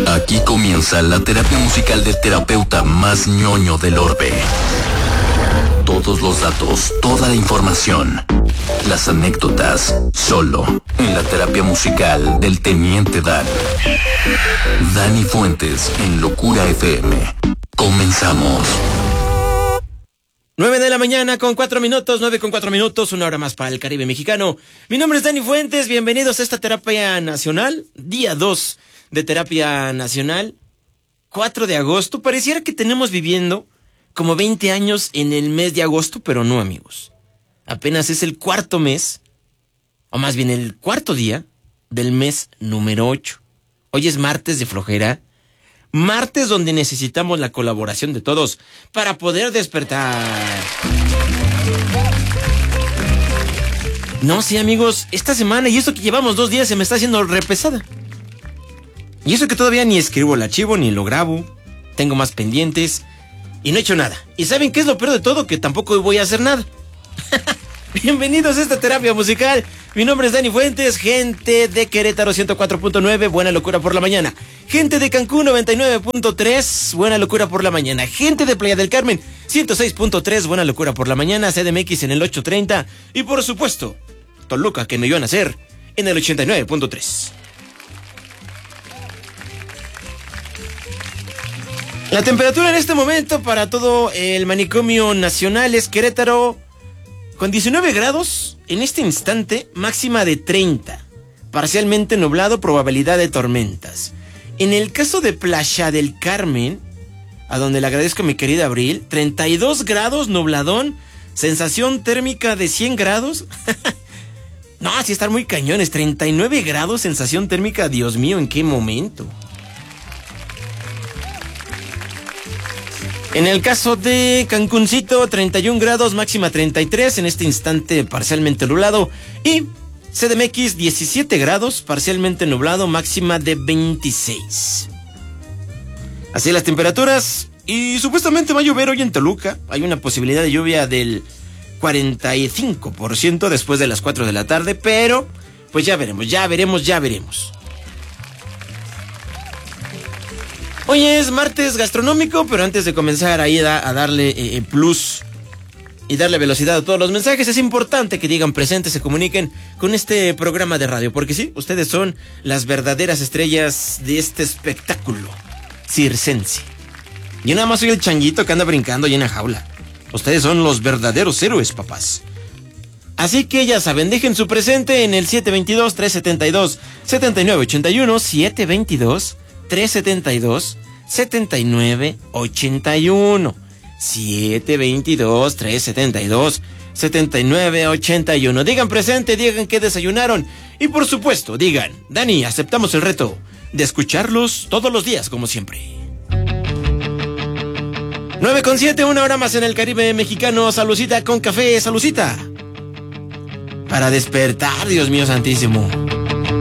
Aquí comienza la terapia musical del terapeuta más ñoño del orbe. Todos los datos, toda la información, las anécdotas, solo en la terapia musical del Teniente Dan. Dani Fuentes en Locura FM. Comenzamos. 9 de la mañana con 4 minutos, 9 con 4 minutos, una hora más para el Caribe mexicano. Mi nombre es Dani Fuentes, bienvenidos a esta terapia nacional, día 2 de terapia nacional, 4 de agosto. Pareciera que tenemos viviendo como 20 años en el mes de agosto, pero no, amigos. Apenas es el cuarto mes, o más bien el cuarto día del mes número 8. Hoy es martes de flojera. Martes donde necesitamos la colaboración de todos para poder despertar. No, sí, amigos, esta semana y eso que llevamos 2 días se me está haciendo re pesada. Y eso que todavía ni escribo el archivo ni lo grabo. Tengo más pendientes y no he hecho nada. ¿Y saben qué es lo peor de todo? Que tampoco voy a hacer nada. Bienvenidos a esta terapia musical. Mi nombre es Dani Fuentes, gente de Querétaro 104.9, buena locura por la mañana. Gente de Cancún 99.3, buena locura por la mañana. Gente de Playa del Carmen 106.3, buena locura por la mañana. CDMX en el 830 y por supuesto Toluca, que me vio nacer, en el 89.3. La temperatura en este momento para todo el manicomio nacional es Querétaro con 19 grados, en este instante máxima de 30, parcialmente nublado, probabilidad de tormentas. En el caso de Playa del Carmen, a donde le agradezco a mi querida Abril, 32 grados, nubladón, sensación térmica de 100 grados. No, así están muy cañones, 39 grados, sensación térmica, Dios mío, ¿en qué momento? En el caso de Cancuncito, 31 grados, máxima 33, en este instante parcialmente nublado. Y CDMX, 17 grados, parcialmente nublado, máxima de 26. Así las temperaturas. Y supuestamente va a llover hoy en Toluca. Hay una posibilidad de lluvia del 45% después de las 4 de la tarde. Pero, pues ya veremos. Hoy es martes gastronómico, pero antes de comenzar ahí a darle plus y darle velocidad a todos los mensajes, es importante que digan presente, se comuniquen con este programa de radio, porque sí, ustedes son las verdaderas estrellas de este espectáculo circense. Yo nada más soy el changuito que anda brincando ahí en la jaula. Ustedes son los verdaderos héroes, papás. Así que ya saben, dejen su presente en el 722-372-7981, 722-372-7981. 722-372-7981. Digan presente, digan que desayunaron. Y por supuesto, digan, Dani, aceptamos el reto de escucharlos todos los días, como siempre. 9:07, una hora más en el Caribe mexicano. Salucita con café, salucita. Para despertar, Dios mío santísimo.